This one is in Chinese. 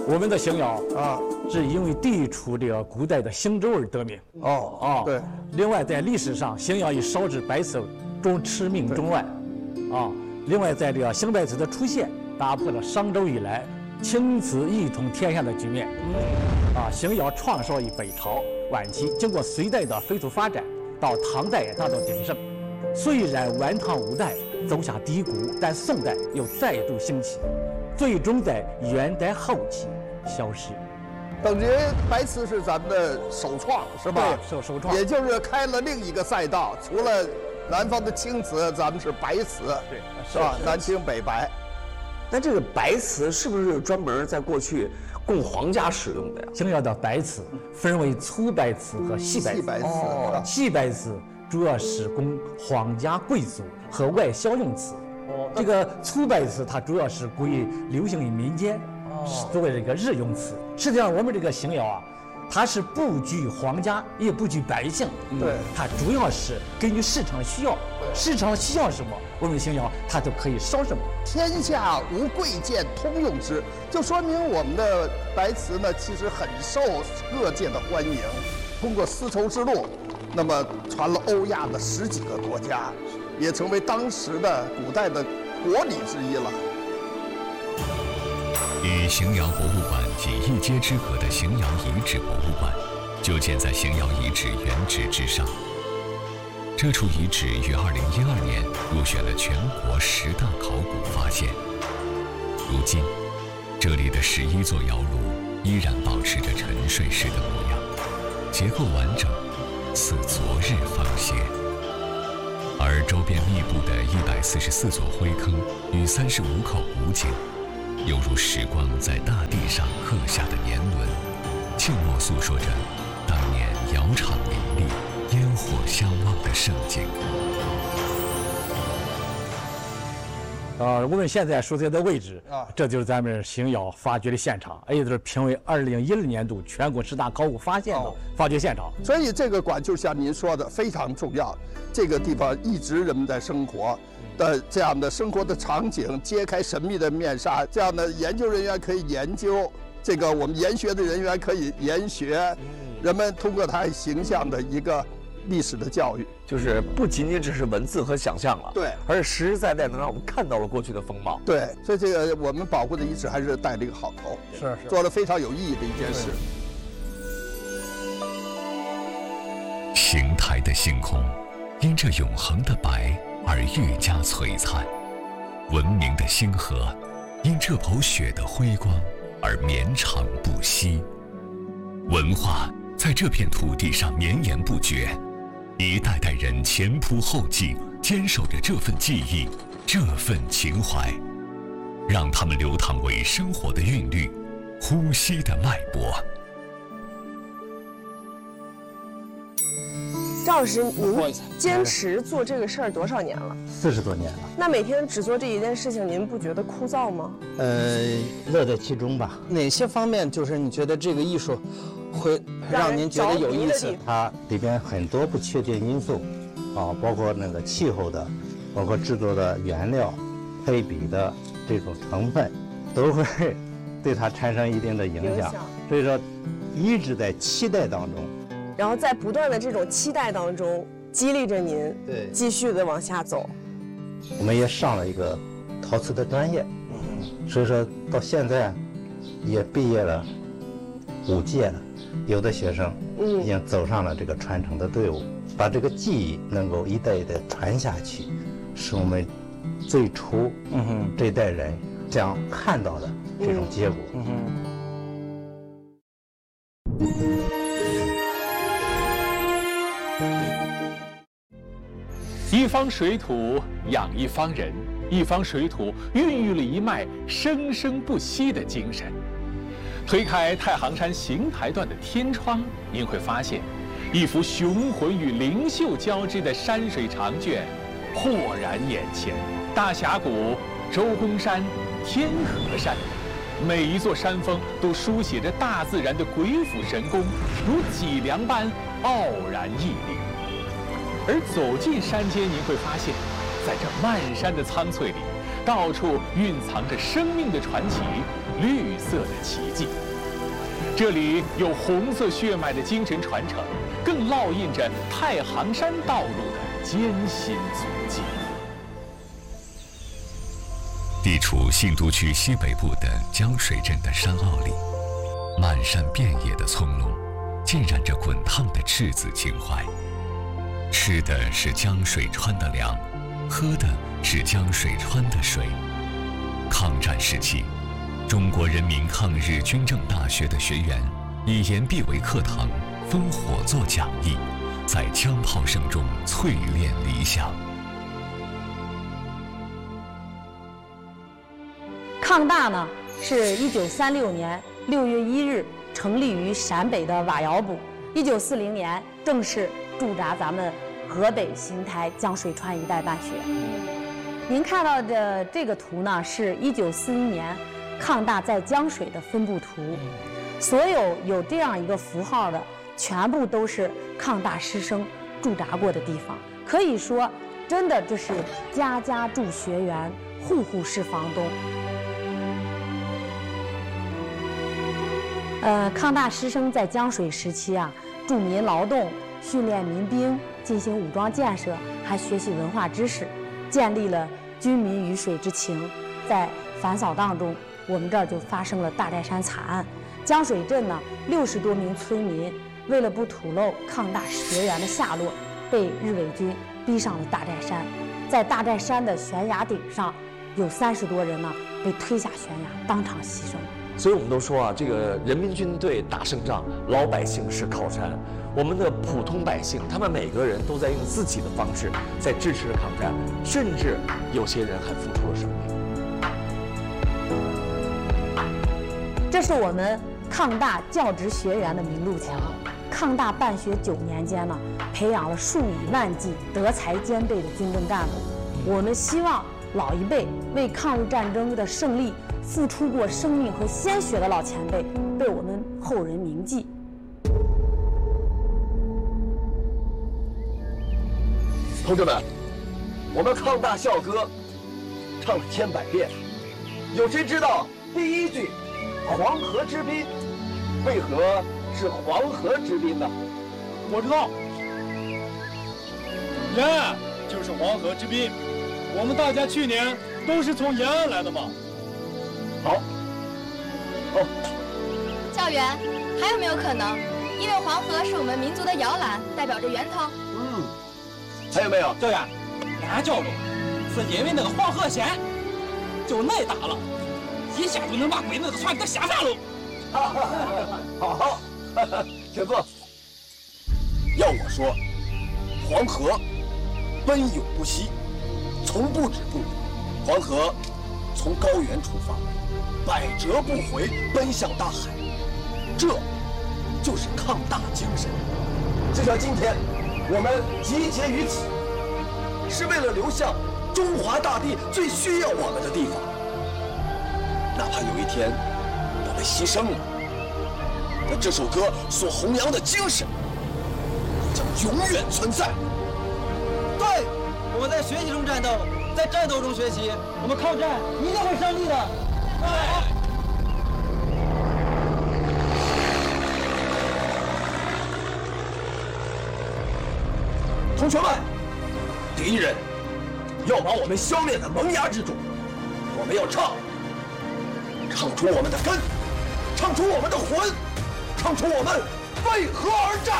我们的邢窑啊， 是因为地处这个古代的兴州而得名。 对。 另外，在历史上，邢窑以烧制白瓷驰名中外。另外，在这个邢白瓷的出现，打破了商周以来青瓷一统天下的局面。邢窑创烧于北朝晚期，经过隋代的飞速发展，到唐代达到鼎盛。虽然晚唐五代走下低谷，但宋代又再度兴起，最终在元代后期消失。 等于白瓷是咱们的首创，是吧？ 对，首创， 也就是开了另一个赛道。除了南方的青瓷，咱们是白瓷， 对， 是吧？南青北白。 那这个白瓷是不是专门在过去供皇家使用的呀？ 邢窑的白瓷分为粗白瓷和细白瓷。细白瓷主要是供皇家贵族和外销用瓷。这个粗白瓷它主要是流行于民间，作为这个日用瓷。实际上，我们这个邢窑啊，它是不拘皇家，也不拘百姓。 对， 它主要是根据市场需要。市场需要什么，我们邢窑它就可以烧什么。 天下无贵贱，通用之，就说明我们的白瓷呢，其实很受各界的欢迎。通过丝绸之路，那么传了欧亚的10几个国家，也成为当时的古代的国礼之一了。 与邢窑博物馆仅一街之隔的邢窑遗址博物馆，就建在邢窑遗址原址之上。这处遗址于2012年入选了全国10大考古发现。如今，这里的11座窑炉依然保持着沉睡时的模样，结构完整，似昨日方歇。而周边密布的144座灰坑与35口古井，犹如时光在大地上刻下的年轮，静默诉说着当年窑厂林立、烟火相望的盛景。 我们现在所在的位置这就是咱们邢窑发掘的现场，也就是评为2016年度全国10大考古发现的发掘现场。 所以这个馆就像您说的非常重要，这个地方一直人们在生活的这样的生活的场景，揭开神秘的面纱，这样的研究人员可以研究，这个我们研学的人员可以研学，人们通过它形象的一个历史的教育， 就是不仅仅只是文字和想象了， 对， 而是实实在在能让我们看到了过去的风貌。 对，所以这个我们保护的遗址还是带了一个好头， 是做了非常有意义的一件事。 邢台的星空因这永恒的白而愈加璀璨，文明的星河因这抔雪的辉光而绵长不息，文化在这片土地上绵延不绝，一代代人前仆后继，坚守着这份记忆，这份情怀，让它们流淌为生活的韵律，呼吸的脉搏。 赵老师，您坚持做这个事儿多少年了 ？40多年了。 那每天只做这一件事情，您不觉得枯燥吗？ 乐在其中吧。哪些方面就是你觉得这个艺术会让您觉得有意思？它里边很多不确定因素，包括那个气候的，包括制作的原料、配比的这种成分，都会对它产生一定的影响。所以说，一直在期待当中。 然后在不断的这种期待当中，激励着您继续的往下走。 我们也上了一个陶瓷的专业，所以说到现在也毕业了5届了，有的学生已经走上了这个传承的队伍，把这个技艺能够一代一代传下去，是我们最初这一代人想看到的这种结果。 一方水土养一方人，一方水土孕育了一脉生生不息的精神。推开太行山邢台段的天窗，您会发现，一幅雄浑与灵秀交织的山水长卷豁然眼前。大峡谷、周公山、天河山，每一座山峰都书写着大自然的鬼斧神工，如脊梁般傲然屹立。而走进山间，您会发现，在这漫山的苍翠里， 到处蕴藏着生命的传奇，绿色的奇迹。这里有红色血脉的精神传承，更烙印着太行山道路的艰辛足迹。 地处信都区西北部的江水镇的山坳里，漫山遍野的葱茏，浸染着滚烫的赤子情怀。吃的是江水川的粮，喝的是江水川的水。抗战时期，中国人民抗日军政大学的学员以岩壁为课堂，烽火做讲义，在枪炮声中淬炼理想。 抗大呢，是1936年6月1日成立于陕北的瓦窑堡，1940年正式驻扎咱们河北邢台江水川一带办学。您看到的这个图呢，是1941年抗大在江水的分布图。所有这样一个符号的，全部都是抗大师生驻扎过的地方。可以说，真的这是家家住学员，户户是房东。抗大师生在江水时期啊，助民劳动，训练民兵，进行武装建设，还学习文化知识，建立了军民鱼水之情。在反扫荡中，我们这儿就发生了大寨山惨案。江水镇呢，60多名村民为了不吐露抗大学员的下落，被日伪军逼上了大寨山。在大寨山的悬崖顶上，有30多人呢被推下悬崖，当场牺牲。 所以我们都说啊，这个人民军队打胜仗，老百姓是靠山。我们的普通百姓，他们每个人都在用自己的方式在支持抗战，甚至有些人还付出了生命。 这是我们抗大教职学员的名录墙。抗大办学9年间呢，培养了数以万计德才兼备的军政干部。我们希望老一辈为抗日战争的胜利付出过生命和鲜血的老前辈被我们后人铭记。 同志们，我们抗大校歌唱了千百遍，有谁知道第一句“黄河之滨”为何是黄河之滨呢？ 我知道，延安就是黄河之滨。我们大家去年都是从延安来的嘛。 好， 教员，还有没有可能？因为黄河是我们民族的摇篮，代表着源头。 还有没有？ 教员，俺教中是因为那个黄河县就挨打了，一下就能把鬼子的船给吓散了。 好，请坐。要我说，黄河奔涌不息，从不止步。黄河从高原出发，百折不回，奔向大海。这就是抗大精神。就像今天我们集结于此，是为了流向中华大地最需要我们的地方。哪怕有一天我们牺牲了，但这首歌所弘扬的精神将永远存在。 对，我们在学习中战斗，在战斗中学习，我们抗战一定会胜利的。对。 同学们，敌人要把我们消灭在萌芽之中，我们要唱出我们的根，唱出我们的魂，唱出我们为何而战。